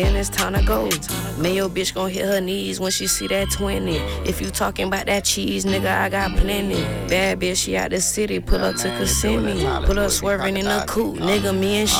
And it's time to go. Man, your bitch gon' hit her knees when she see that 20. If you talking about that cheese, nigga, I got plenty. Bad bitch, she out the city, pull up to Kissimmee. Pull up swerving in the coupe, nigga, me and